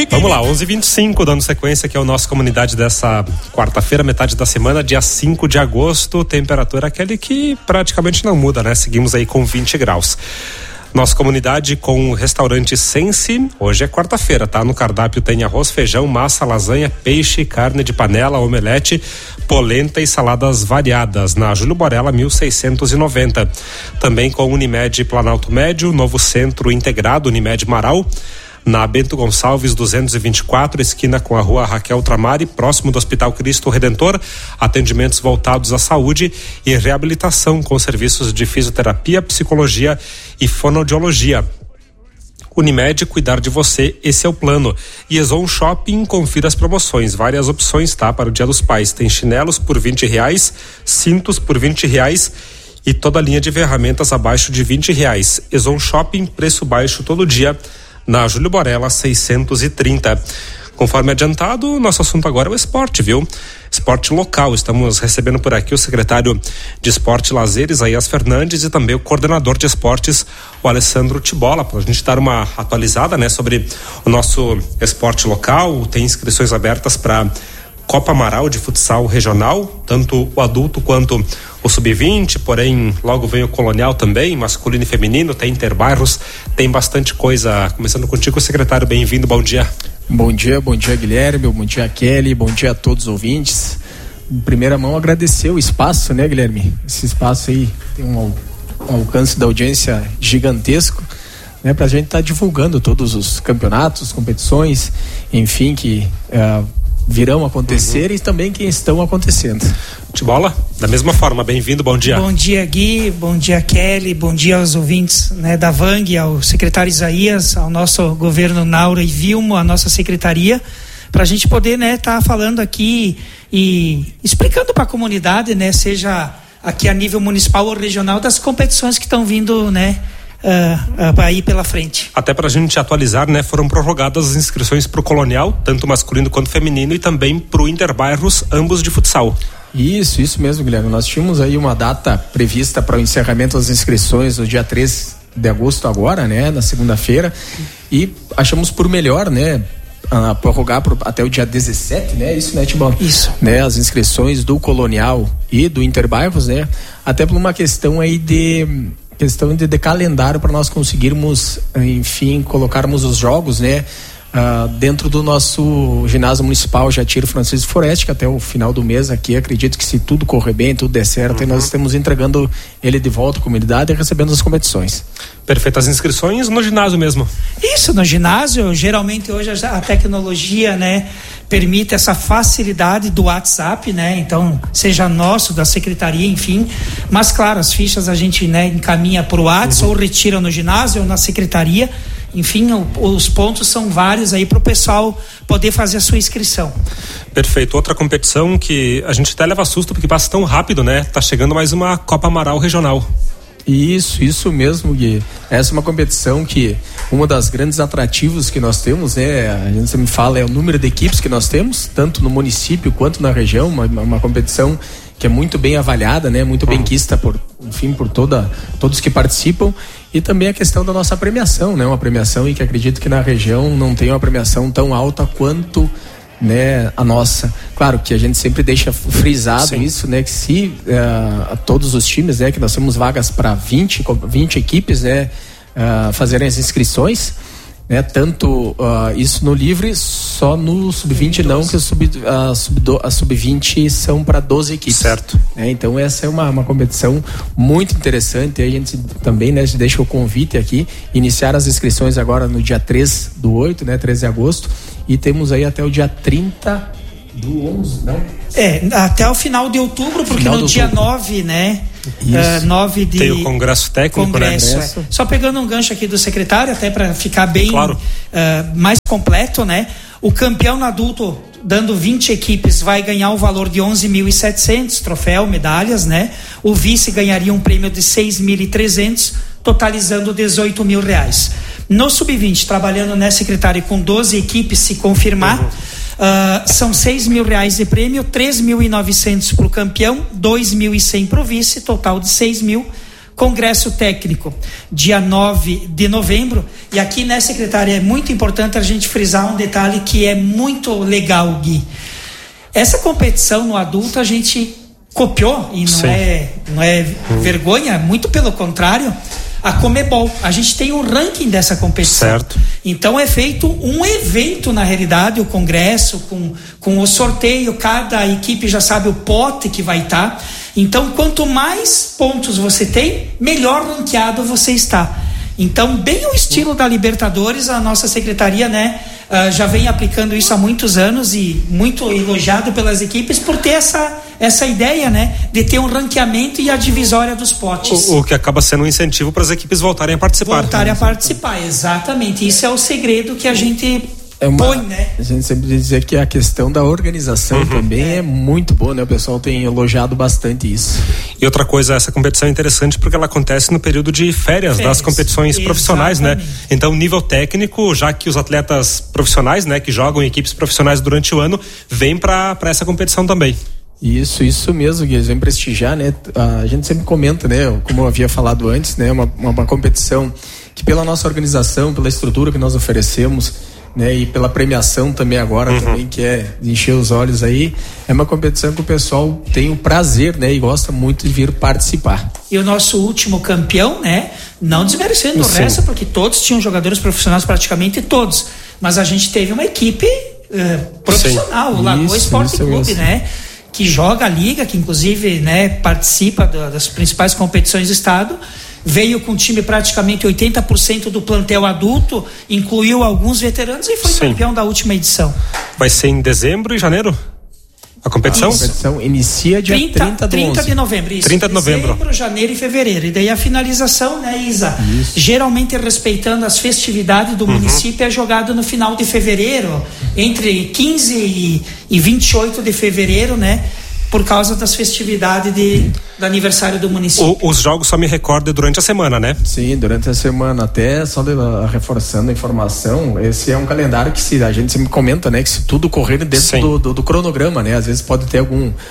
Vamos lá, 11h25, dando sequência aqui ao nosso Comunidade dessa quarta-feira, metade da semana, dia 5 de agosto, temperatura aquele que praticamente não muda, né? Seguimos aí com 20 graus. Nossa Comunidade com o restaurante Sense, hoje é quarta-feira, tá? No cardápio tem arroz, feijão, massa, lasanha, peixe, carne de panela, omelete, polenta e saladas variadas, na Júlio Borella 1690. Também com Unimed Planalto Médio, novo centro integrado Unimed Marau, na Bento Gonçalves 224, esquina com a rua Raquel Tramari, próximo do Hospital Cristo Redentor, atendimentos voltados à saúde e reabilitação com serviços de fisioterapia, psicologia e fonoaudiologia. Unimed, cuidar de você, esse é o plano. E Ezon Shopping, confira as promoções, várias opções, tá? Para o Dia dos Pais, tem chinelos por R$20, cintos por R$20 e toda a linha de ferramentas abaixo de R$20. Ezon Shopping, preço baixo todo dia, na Júlio Borella 630. Conforme adiantado, nosso assunto agora é o esporte, viu? Esporte local. Estamos recebendo por aqui o secretário de Esporte e Lazer, Isaías Fernandes, e também o coordenador de esportes, o Alessandro Tibola, para a gente dar uma atualizada, né, sobre o nosso esporte local. Tem inscrições abertas para Copa Amaral de futsal regional, tanto o adulto quanto o sub-20, porém logo vem o colonial também, masculino e feminino, tem interbairros, tem bastante coisa. Começando contigo, secretário, bem-vindo, bom dia. Bom dia Guilherme, bom dia Kelly, bom dia a todos os ouvintes. Em primeira mão, agradecer o espaço, né, Guilherme? Esse espaço aí tem um alcance da audiência gigantesco, né, pra gente estar divulgando todos os campeonatos, competições, enfim, que virão acontecer e também que estão acontecendo. Tibola, da mesma forma, bem-vindo, bom dia. Bom dia, Gui, bom dia, Kelly, bom dia aos ouvintes, né, da VANG, ao secretário Isaías, ao nosso governo Naura e Vilmo, a nossa secretaria, para a gente poder, né, tá falando aqui e explicando para a comunidade, né, seja aqui a nível municipal ou regional, das competições que estão vindo, né, aí pela frente. Até pra gente atualizar, né, foram prorrogadas as inscrições pro colonial, tanto masculino quanto feminino, e também pro interbairros, ambos de futsal. Isso mesmo, Guilherme. Nós tínhamos aí uma data prevista para o encerramento das inscrições no dia 3 de agosto agora, né, na segunda-feira, e achamos por melhor, né, prorrogar até o dia 17, né, isso, né, Tibão? Isso. Né, as inscrições do colonial e do interbairros, né, até por uma questão aí de calendário, para nós conseguirmos, enfim, colocarmos os jogos, né, dentro do nosso ginásio municipal Jatiro Francisco Foreste, que até o final do mês aqui, acredito que se tudo correr bem, tudo der certo, e nós estamos entregando ele de volta à comunidade e recebendo as competições. Perfeito, as inscrições no ginásio mesmo. Isso, no ginásio, geralmente hoje a tecnologia, né, permite essa facilidade do WhatsApp, né, então seja nosso, da secretaria, enfim, mas claro, as fichas a gente, né, encaminha para o WhatsApp ou retira no ginásio ou na secretaria. Enfim, os pontos são vários aí para o pessoal poder fazer a sua inscrição. Perfeito. Outra competição que a gente até leva susto porque passa tão rápido, né? Tá chegando mais uma Copa Amaral regional. Isso mesmo, Gui. Essa é uma competição que uma das grandes atrativos que nós temos, né? A gente sempre fala, é o número de equipes que nós temos, tanto no município quanto na região, uma competição que é muito bem avaliada, né? Muito bem quista por todos que participam, e também a questão da nossa premiação, né? Uma premiação em que acredito que na região não tem uma premiação tão alta quanto, né, a nossa. Claro que a gente sempre deixa frisado Sim. isso, né, que se todos os times, né, que nós temos vagas para 20 equipes, né, fazerem as inscrições, né, tanto isso no livre, só no sub-20 não, que a sub-20 são para 12 equipes. Certo. Então essa é uma competição muito interessante. A gente também, né, deixa o convite aqui, iniciar as inscrições agora no dia 3/8, né, 13 de agosto, e temos aí até o dia 30 do 11, não? Até o final de outubro, porque no dia 9, né? 9 de... Tem o congresso técnico, né? Só pegando um gancho aqui do secretário, até para ficar bem claro. Mais completo, né? O campeão adulto, dando 20 equipes, vai ganhar o valor de 11.700, troféu, medalhas, né? O vice ganharia um prêmio de 6.300, totalizando R$18.000. No sub-20, trabalhando, né, secretário, com 12 equipes, se confirmar, são R$6.000 de prêmio, 3.900 para o campeão, 2.100 para o vice, total de 6.000, congresso técnico, dia 9 de novembro. E aqui, né, secretária, é muito importante a gente frisar um detalhe que é muito legal, Gui. Essa competição no adulto a gente copiou, e não é vergonha, muito pelo contrário, a Conmebol. A gente tem um ranking dessa competição. Certo. Então é feito um evento, na realidade, o congresso, com o sorteio, cada equipe já sabe o pote que vai estar. Então, quanto mais pontos você tem, melhor ranqueado você está. Então, bem o estilo da Libertadores, a nossa secretaria, né, já vem aplicando isso há muitos anos e muito elogiado pelas equipes por ter essa ideia, né, de ter um ranqueamento e a divisória dos potes. O que acaba sendo um incentivo para as equipes voltarem a participar. Exatamente. Isso é o segredo que a gente põe, né? A gente sempre diz que a questão da organização também é muito boa, né? O pessoal tem elogiado bastante isso. E outra coisa, essa competição é interessante porque ela acontece no período de férias das competições profissionais, né? Então, nível técnico, já que os atletas profissionais, né, que jogam em equipes profissionais durante o ano, vêm para essa competição também. Isso mesmo, Gui, vem prestigiar, né? A gente sempre comenta, né? Como eu havia falado antes, né? Uma competição que, pela nossa organização, pela estrutura que nós oferecemos, né, e pela premiação também agora, também, que é encher os olhos aí, é uma competição que o pessoal tem o prazer, né, e gosta muito de vir participar. E o nosso último campeão, né, não desmerecendo o resto, porque todos tinham jogadores profissionais, praticamente todos, mas a gente teve uma equipe profissional, o Lagoa Esporte Clube, né, que joga a liga, que inclusive, né, participa das principais competições do estado. Veio com um time praticamente 80% do plantel adulto, incluiu alguns veteranos e foi campeão da última edição. Vai ser em dezembro e janeiro? A competição? A competição inicia dia 30 de novembro. Isso. 30 de novembro. Dezembro, janeiro e fevereiro. E daí a finalização, né, Isa? Isso. Geralmente respeitando as festividades do município, é jogado no final de fevereiro, entre 15 e 28 de fevereiro, né? Por causa das festividades do aniversário do município. Os jogos só me recordam durante a semana, né? Sim, durante a semana. Até só reforçando a informação, esse é um calendário que a gente sempre comenta, né? Que se tudo correr dentro do cronograma, né? Às vezes pode ter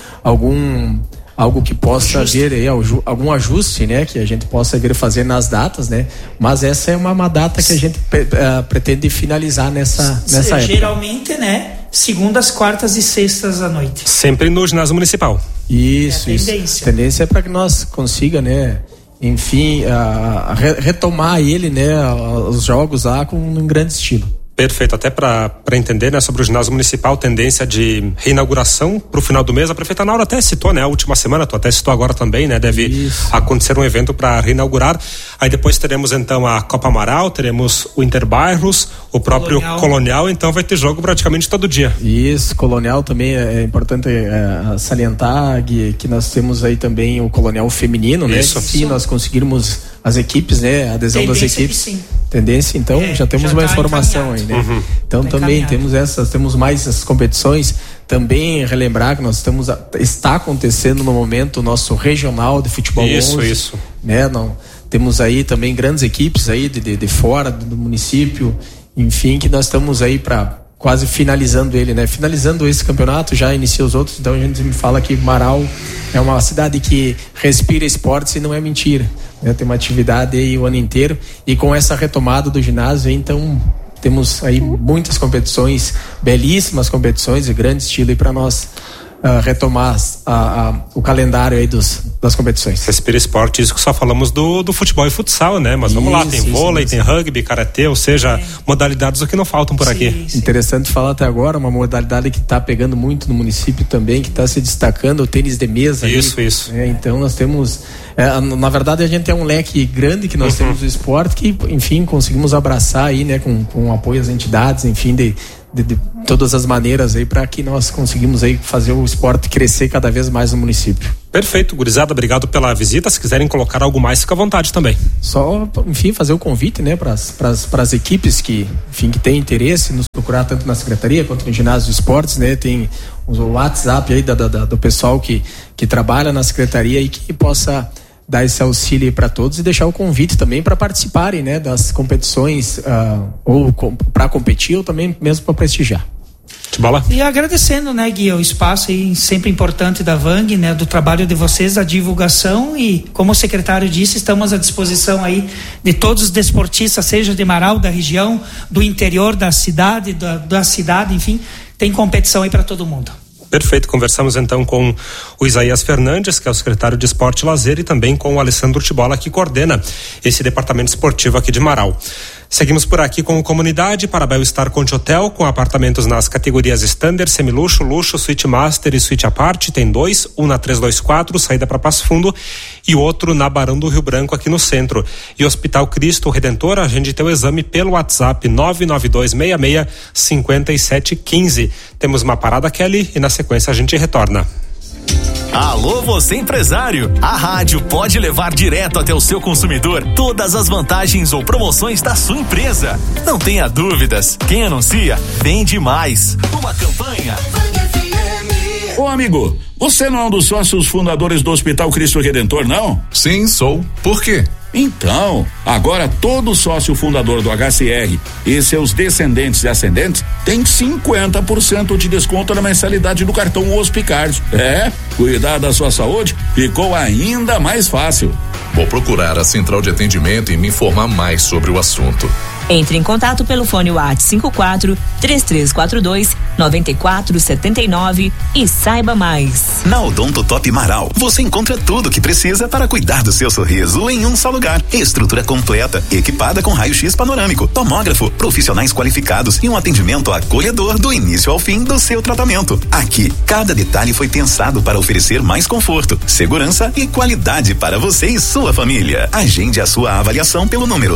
algo que possa haver aí, algum ajuste, né? Que a gente possa vir fazer nas datas, né? Mas essa é uma data que a gente pretende finalizar nessa época. Geralmente, né? Segundas, quartas e sextas à noite. Sempre no ginásio municipal. Isso. A tendência é para que nós consiga, né? Enfim, retomar ele, né? Os jogos lá em grande estilo. Perfeito, até para entender, né, sobre o ginásio municipal, tendência de reinauguração para o final do mês. A prefeita Naura até citou, né, a última semana, tu até citou agora também, né, deve acontecer um evento para reinaugurar. Aí depois teremos então a Copa Amaral, teremos o Interbairros, o próprio Colonial, então vai ter jogo praticamente todo dia. Isso, Colonial também é importante salientar que nós temos aí também o Colonial feminino, né? Se nós conseguirmos as equipes, né, a adesão das equipes. Tendência, então já temos uma informação aí, né? Então também temos mais essas competições. Também relembrar que está acontecendo no momento o nosso regional de futebol 11. Isso. Né? Temos aí também grandes equipes aí de fora do município, enfim, que nós estamos aí para quase finalizando ele, né? Finalizando esse campeonato, já inicia os outros, então a gente me fala que Marau é uma cidade que respira esportes e não é mentira, né? Tem uma atividade aí o ano inteiro e com essa retomada do ginásio, então temos aí muitas competições, belíssimas competições de grande estilo aí para nós retomar o calendário aí das competições. Respira esporte, isso que só falamos do futebol e futsal, né? Mas vamos lá, tem vôlei, tem rugby, karatê, ou seja, modalidades que não faltam por aqui. Interessante falar até agora, uma modalidade que está pegando muito no município também, que está se destacando, o tênis de mesa. Isso. Então nós temos, na verdade a gente tem um leque grande que nós temos do esporte que, enfim, conseguimos abraçar aí, né, com apoio às entidades, enfim, de todas as maneiras aí para que nós conseguimos aí fazer o esporte crescer cada vez mais no município. Perfeito, gurizada, obrigado pela visita. Se quiserem colocar algo mais, fica à vontade também. Só, enfim, fazer o convite, né, para as equipes que, enfim, que têm interesse, nos procurar tanto na secretaria quanto no ginásio de esportes, né, tem o WhatsApp aí do pessoal que trabalha na secretaria e que possa dar esse auxílio para todos e deixar o convite também para participarem, né, das competições ou para competir ou também mesmo para prestigiar. Bola. E agradecendo, né, Gui, o espaço aí sempre importante da Vang, né, do trabalho de vocês, da divulgação, e como o secretário disse, estamos à disposição aí de todos os desportistas, seja de Marau, da região, do interior da cidade, da cidade, enfim, tem competição aí para todo mundo. Perfeito, conversamos então com o Isaías Fernandes, que é o secretário de Esporte e Lazer, e também com o Alessandro Tibola, que coordena esse departamento esportivo aqui de Marau. Seguimos por aqui com o Comunidade para Bel-Estar Conte Hotel, com apartamentos nas categorias Standard, Semiluxo, Luxo, Suite Master e Suite Aparte. Tem dois, um na 324, saída para Passo Fundo, e outro na Barão do Rio Branco, aqui no centro. E Hospital Cristo Redentor, agende teu exame pelo WhatsApp 99266-5715. Temos uma parada, Kelly, e na sequência a gente retorna. Alô, você empresário! A rádio pode levar direto até o seu consumidor todas as vantagens ou promoções da sua empresa. Não tenha dúvidas, quem anuncia, vende mais. Uma campanha. Ô amigo, você não é um dos sócios fundadores do Hospital Cristo Redentor, não? Sim, sou. Por quê? Então, agora todo sócio fundador do HCR e seus descendentes e ascendentes tem 50% de desconto na mensalidade do cartão Hospicard. Cuidar da sua saúde ficou ainda mais fácil. Vou procurar a central de atendimento e me informar mais sobre o assunto. Entre em contato pelo fone WhatsApp 54-3342-9479 e saiba mais. Na Odonto Top Marau, você encontra tudo o que precisa para cuidar do seu sorriso em um só lugar. Estrutura completa, equipada com raio-x panorâmico, tomógrafo, profissionais qualificados e um atendimento acolhedor do início ao fim do seu tratamento. Aqui, cada detalhe foi pensado para oferecer mais conforto, segurança e qualidade para você e sua família. Agende a sua avaliação pelo número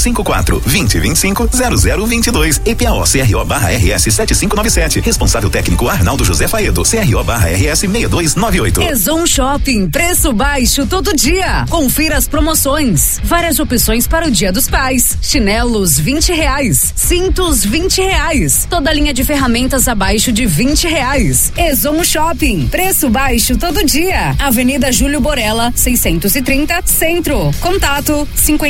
054-2025-0022. EPAO-CRO/RS 7597. Responsável técnico Arnaldo José Faedo. CRO/RS 6298. Ezon Shopping, preço baixo todo dia. Confira as promoções. Várias opções para o Dia dos Pais. Chinelos R$20, cintos R$20. Toda linha de ferramentas abaixo de R$20. Ezon Shopping, preço baixo todo dia. Avenida Júlio Borella, 630, Centro. Contato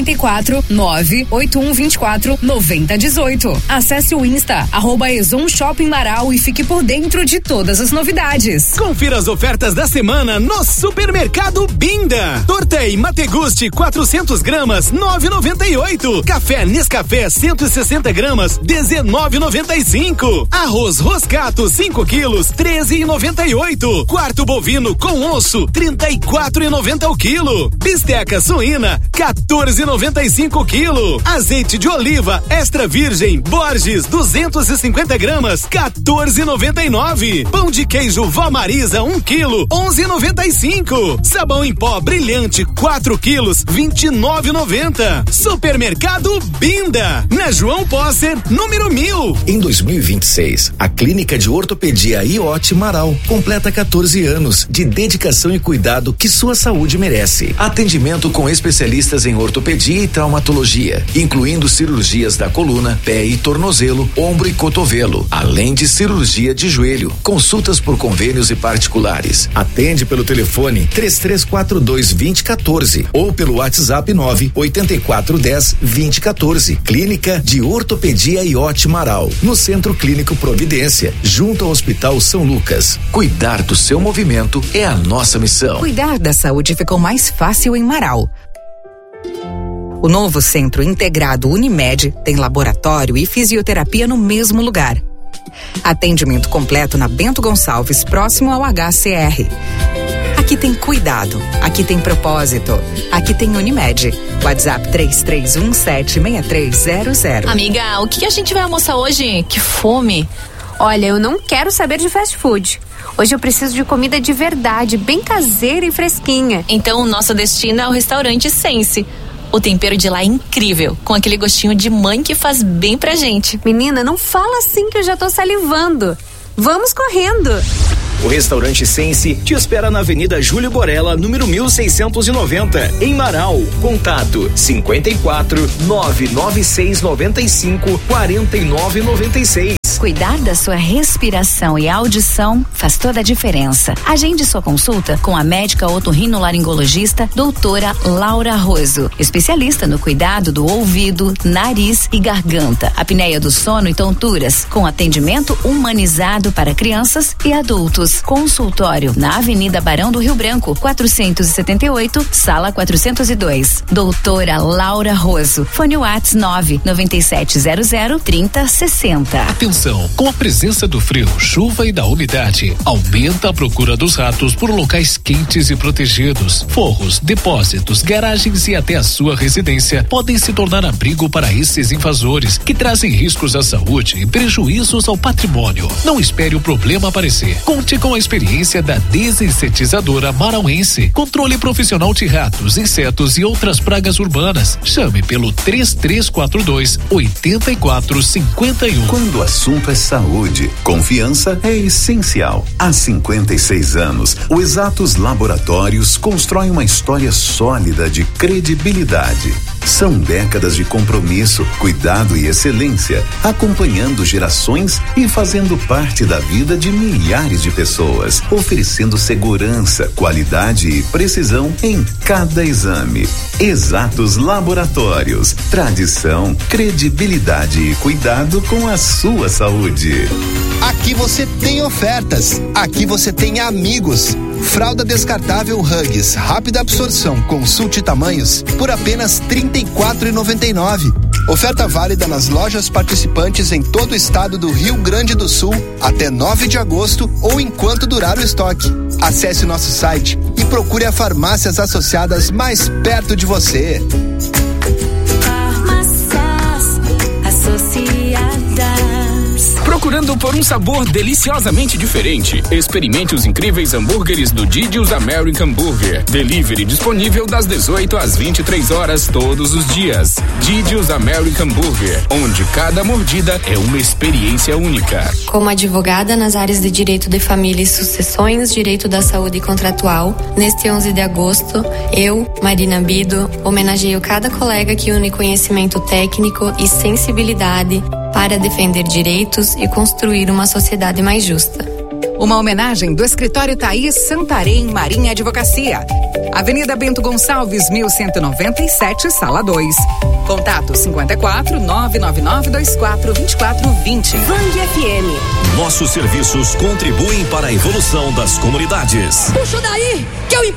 54981249018. Acesse o Insta @Ezon Shopping Marau e fique por dentro de todas as novidades. Confira as ofertas da semana no Supermercado Binda. Tortei Mategusti 400 gramas 9,98. Café Nescafé 160 gramas 19,95. Arroz Roscato 5 quilos 13,98. Quarto bovino com osso 34,90 o quilo. Bisteca suína 14,95 o quilo. Azeite de oliva extra virgem Borges 250 gramas 14,99. Pão de queijo Vó Marisa 1 quilo 11,95. Sabão em pó brilhante 4 quilos 29,90. Supermercado Binda, na João Posser, número 1000. Em 2026, a Clínica de Ortopedia IOT Marau completa 14 anos de dedicação e cuidado que sua saúde merece. Atendimento com especialistas em ortopedia e traumatologia, incluindo cirurgias da coluna, pé e tornozelo, ombro e cotovelo, além de cirurgia de joelho. Consultas por convênios e particulares. Atende pelo telefone 3342-2014 ou pelo WhatsApp 98410-2014. Clínica de Ortopedia IOT Marau, no Centro Clínico Providência, junto ao Hospital São Lucas. Cuidar do seu movimento é a nossa missão. Cuidar da saúde ficou mais fácil em Marau. O novo Centro Integrado Unimed tem laboratório e fisioterapia no mesmo lugar. Atendimento completo na Bento Gonçalves, próximo ao HCR. Aqui tem cuidado, aqui tem propósito, aqui tem Unimed. WhatsApp 33176300. Amiga, o que a gente vai almoçar hoje? Que fome! Olha, eu não quero saber de fast food. Hoje eu preciso de comida de verdade, bem caseira e fresquinha. Então o nosso destino é o restaurante Sense. O tempero de lá é incrível, com aquele gostinho de mãe que faz bem pra gente. Menina, não fala assim que eu já tô salivando. Vamos correndo. O restaurante Sense te espera na Avenida Júlio Borella, número 1690, em Marau. Contato 54 99695 4996. Cuidar da sua respiração e audição faz toda a diferença. Agende sua consulta com a médica otorrinolaringologista doutora Laura Roso, especialista no cuidado do ouvido, nariz e garganta, apneia do sono e tonturas, com atendimento humanizado para crianças e adultos. Consultório na Avenida Barão do Rio Branco, 478, sala 402. Doutora Laura Roso. Fone Whats 997003060. Atenção, com a presença do frio, chuva e da umidade, aumenta a procura dos ratos por locais quentes e protegidos. Forros, depósitos, garagens e até a sua residência podem se tornar abrigo para esses invasores que trazem riscos à saúde e prejuízos ao patrimônio. Não espere o problema aparecer. Conte com a experiência da desinsetizadora marauense. Controle profissional de ratos, insetos e outras pragas urbanas. Chame pelo 3342-8451. Quando o assunto é saúde, confiança é essencial. Há 56 anos, o Exatos Laboratórios constrói uma história sólida de credibilidade. São décadas de compromisso, cuidado e excelência, acompanhando gerações e fazendo parte da vida de milhares de pessoas, oferecendo segurança, qualidade e precisão em cada exame. Exatos Laboratórios, tradição, credibilidade e cuidado com a sua saúde. Aqui você tem ofertas, aqui você tem amigos. Fralda descartável Huggies, rápida absorção, consulte tamanhos por apenas R$ 34,99. Oferta válida nas lojas participantes em todo o estado do Rio Grande do Sul até 9 de agosto ou enquanto durar o estoque. Acesse nosso site e procure as farmácias associadas mais perto de você. Farmácias Associadas. Procurando por um sabor deliciosamente diferente? Experimente os incríveis hambúrgueres do Didi's American Burger. Delivery disponível das 18 às 23 horas todos os dias. Didi's American Burger, onde cada mordida é uma experiência única. Como advogada nas áreas de direito de família e sucessões, direito da saúde contratual, neste 11 de agosto, eu, Marina Bido, homenageio cada colega que une conhecimento técnico e sensibilidade para defender direitos e construir uma sociedade mais justa. Uma homenagem do escritório Thaís Santarém Marinha Advocacia. Avenida Bento Gonçalves, 1197, sala 2. Contato 54 99924 2420. Band FM. Nossos serviços contribuem para a evolução das comunidades. Puxa daí, que eu